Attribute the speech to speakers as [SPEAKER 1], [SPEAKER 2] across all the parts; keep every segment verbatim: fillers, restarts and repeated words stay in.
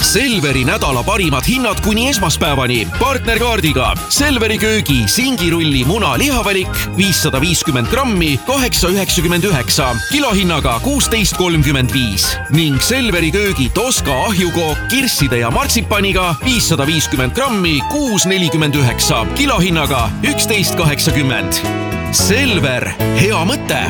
[SPEAKER 1] Selveri nädala parimad hinnad kuni esmaspäevani. Partnerkaardiga Selveri köögi singirulli muna lihavalik viissada viiskümmend grammi kaheksa üheksakümmend üheksa, kilohinnaga kuusteist kolmkümmend viis ning Selveri köögi Toska ahjukook kirsside ja martsipaniga viissada viiskümmend grammi kuus nelikümmend üheksa, kilohinnaga üksteist kaheksakümmend. Selver, hea mõte!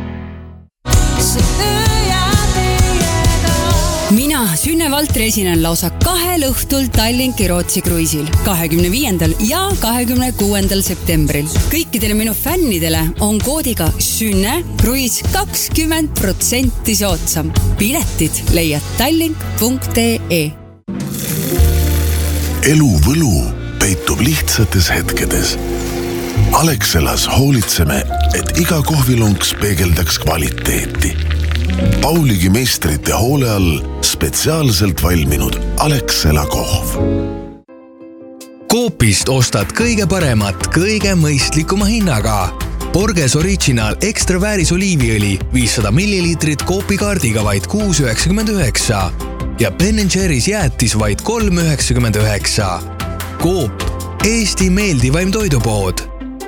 [SPEAKER 2] Mina, Sünne Valtri esinen lausa kahel õhtul Tallinki Rootsi kruiisil kahekümne viiendal ja kahekümne kuuendal septembril. Kõikidele minu fännidele on koodiga Sünne kruiis kakskümmend protsenti soodsam. Piletid leiad tallink punkt ee.
[SPEAKER 3] Elu võlu peitub lihtsates hetkedes. Alexelas hoolitseme, et iga kohvilonks peegeldaks kvaliteeti. Pauligi meistrite hoole all spetsiaalselt valminud Alexela kohv.
[SPEAKER 4] Coopist ostad kõige paremat, kõige mõistlikuma hinnaga. Borges Original Extra Vääris oliiviõli viissada milliliitrit Coopi kaardiga vaid kuus üheksakümmend üheksa ja Ben and Jerry's jäätis vaid kolm üheksakümmend üheksa. Coop, Eesti meeldivaim toidupood.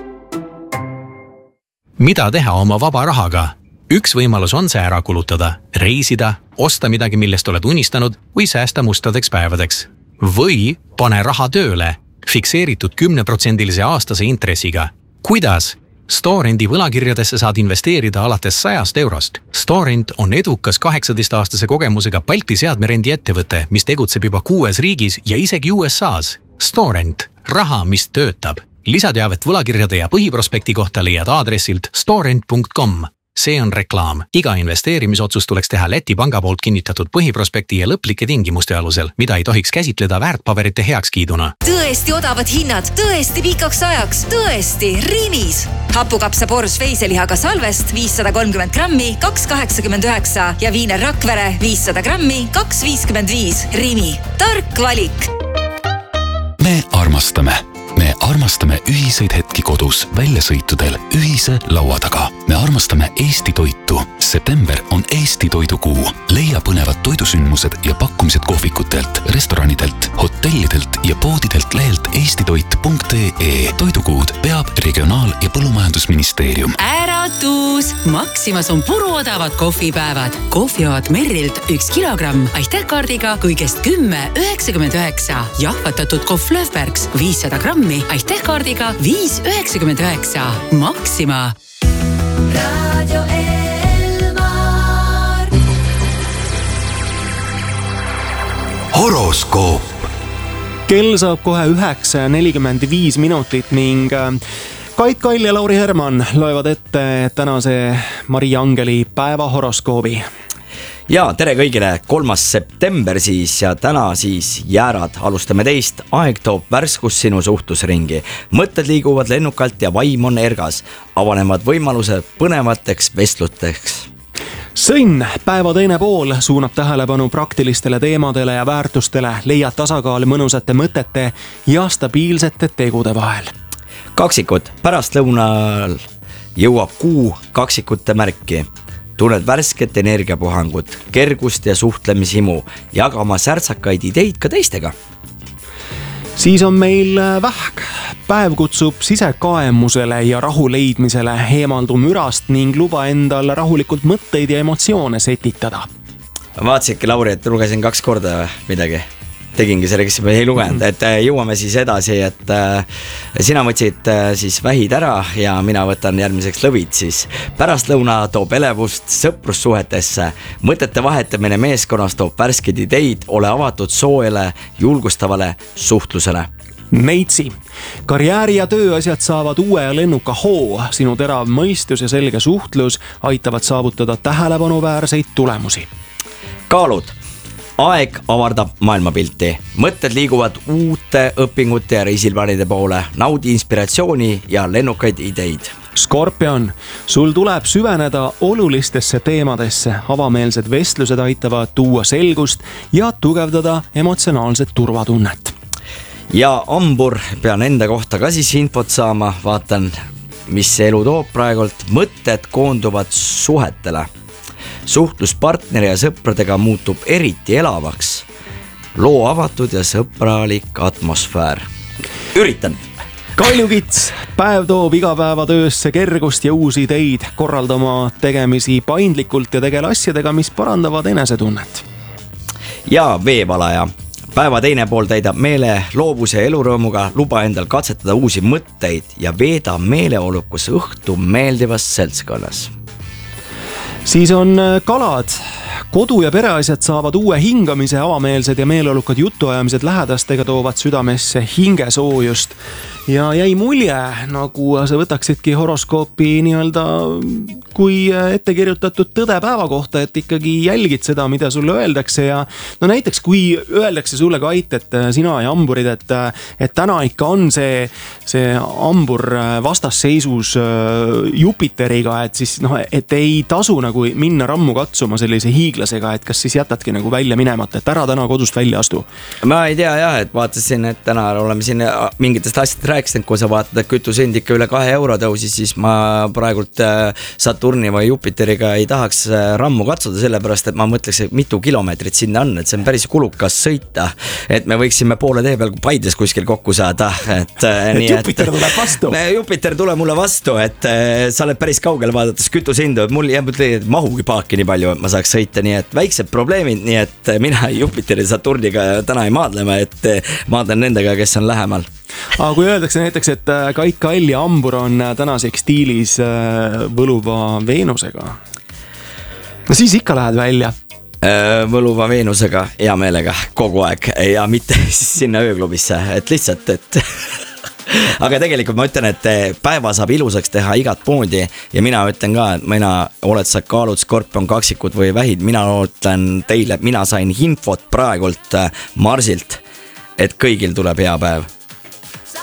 [SPEAKER 5] Mida teha oma vaba rahaga? Üks võimalus on see ära kulutada, reisida, osta midagi, millest oled unistanud või säästa mustadeks päevadeks. Või pane raha tööle, fikseeritud kümneprotsendilise aastase intressiga. Kuidas? Storendi võlakirjadesse saad investeerida alates sajast eurost. Storend on edukas kaheksateist-aastase kogemusega Balti seadmerendi ettevõte, mis tegutseb juba kuues riigis ja isegi U S A's. Storend, raha, mis töötab. Lisateavet võlakirjade ja põhiprospekti kohta leiad aadressilt storend punkt com. See on reklaam. Iga investeerimisotsus tuleks teha Läti panga poolt kinnitatud põhiprospekti ja lõplike tingimuste alusel, mida ei tohiks käsitleda väärtpaberite heakskiiduna.
[SPEAKER 6] Tõesti odavad hinnad, tõesti pikaks ajaks, tõesti Rimis. Hapukapsa Bors veiselihaga salvest viissada kolmkümmend grammi, kaks kaheksakümmend üheksa ja Viiner Rakvere viissada grammi, kaks viiskümmend viis. Rimi. Tark valik.
[SPEAKER 7] Me armastame. Me armastame ühiseid hetki kodus, väljasõitudel, ühise laua taga. Me armastame Eesti toitu. September on Eesti toidukuu. Leia põnevad toidusündmused ja pakkumised kohvikutelt, restoranidelt, hotellidelt ja poodidelt lehelt eestitoit punkt ee. Toidukuud peab Regionaal- ja Põllumajandusministeerium.
[SPEAKER 8] Äratus! Maximas on puruodavad kohvipäevad. Kohvioad Merrilt üks kilogramm. Aitäh kaardiga kõigest kümme üheksakümmend üheksa. Jahvatatud kohv Löfbergs viissada grammi. Aitäh kaardiga viis üheksakümmend üheksa. Maxima.
[SPEAKER 6] Radio Elmar.
[SPEAKER 3] Horoskoop.
[SPEAKER 9] Kell saab kohe üheksa nelikümmend viis minutit ning Kait Kail ja Lauri Herman loevad ette tänase Maria Angeli päevahoroskoobi.
[SPEAKER 10] Ja tere kõigile, kolmas september siis ja täna siis jäärad. Alustame teist, aeg toob värskus sinu suhtlusringi. Mõtted liiguvad lennukalt ja vaim on ergas. Avanevad võimalused põnevateks vestluteks.
[SPEAKER 9] Sõnn, päeva teine pool suunab tähelepanu praktilistele teemadele ja väärtustele, leiad tasakaal mõnusate mõtete ja stabiilsete tegude vahel.
[SPEAKER 10] Kaksikud, pärast lõunal jõuab kuu kaksikute märki. Tunned värsket energiapuhangut, kergust ja suhtlemishimu, jagama särtsakaid ideid ka teistega.
[SPEAKER 9] Siis on meil vähk. Päev kutsub sisekaemusele ja rahu leidmisele, eemaldu mürast ning luba endal rahulikult mõtteid ja emotsioone setitada.
[SPEAKER 10] Vaatsidki, Lauri, et lugesin kaks korda midagi. Tegingi selle, kes ei lugenud, et jõuame siis edasi, et sina võtsid siis vähid ära ja mina võtan järgmiseks lõvid siis. Pärast lõuna toob elevust sõprussuhetesse, mõtete vahetamine meeskonnas toob värskeid ideid, ole avatud soojale, julgustavale suhtlusele.
[SPEAKER 9] Neitsi. Karjääri ja tööasjad saavad uue ja lennuka hoo, sinu terav mõistus ja selge suhtlus aitavad saavutada tähelepanuväärseid tulemusi.
[SPEAKER 10] Kaalud. Aeg avardab maailmapilti. Mõtted liiguvad uute õpingute ja reisilplaanide poole. Naudi inspiratsiooni ja lennukaid ideid.
[SPEAKER 9] Skorpion, sul tuleb süveneda olulistesse teemadesse. Avameelsed vestlused aitavad tuua selgust ja tugevdada emotsionaalset turvatunnet.
[SPEAKER 10] Ja Ambur, pean enda kohta ka siis infot saama. Vaatan, mis see elu toob praegult. Mõtted koonduvad suhetele. Suhtluspartneri ja sõpradega muutub eriti elavaks. loo avatud ja sõbralik atmosfäär. Üritan.
[SPEAKER 9] Kalju Kits, päev toob igapäevatöösse kergust ja uusi ideid, korralda oma tegemisi paindlikult ja tegele asjadega, mis parandavad enesetunnet.
[SPEAKER 10] Ja veevalaja. Päeva teine pool täidab meele loovuse ja elurõõmuga, luba endal katsetada uusi mõtteid ja veeda meeleolukus õhtu meeldivas seltskonnas.
[SPEAKER 9] Siis on kalad. Kodu- ja pereasjad saavad uue hingamise, avameelsed ja meeleolukad jutuajamised lähedastega toovad südamesse hingesoojust. Ja jäi mulje, nagu sa võtaksidki horoskoopi nii-öelda kui ettekirjutatud tõde päeva kohta, et ikkagi jälgid seda, mida sulle öeldakse ja no näiteks kui öeldakse sulle Kait, et sina ja hamburid, et, et täna ikka on see, see hambur vastasseisus Jupiteriga, et siis noh, et ei tasu nagu minna rammu katsuma sellise hiiglasega, et kas siis jätadki nagu välja minemata, et ära täna kodust välja astu?
[SPEAKER 10] Ma ei tea jah, et vaatasin, et täna oleme siin mingitest asjadest rääkisin, kui sa vaatad, et kütusehind ikka üle kahe euro tõusis, siis ma praegult Saturni või Jupiteriga ei tahaks rammu katsuda, sellepärast et ma mõtleks, et mitu kilomeetrit sinna on, et see on päris kulukas sõita, et me võiksime poole tee peal Paides kuskil kokku saada, et,
[SPEAKER 9] et
[SPEAKER 10] nii,
[SPEAKER 9] Jupiter et, tuleb vastu.
[SPEAKER 10] Jupiter tule mulle vastu, et sa oled päris kaugel vaadates kütusehindu, et mul jääb mahugi paaki nii palju, et ma saaks sõita, nii et väiksed probleemid, nii et mina Jupiteri Saturniga täna ei maadlema, et maadlen nendega, kes on lähemal.
[SPEAKER 9] Aga kui öeldakse näiteks, et Kait Kall ja hambur on tänaseks stiilis võluva Veenusega, no siis ikka lähed välja.
[SPEAKER 10] Võluva Veenusega hea meelega kogu aeg ja mitte siis sinna ööklubisse, et lihtsalt, et aga tegelikult ma ütlen, et päeva saab ilusaks teha igat poodi ja mina ütlen ka, et mina oled sa kaalud skorpion kaksikud või vähid, mina ütlen teile, mina sain infot praegult Marsilt, et kõigil tuleb hea päev.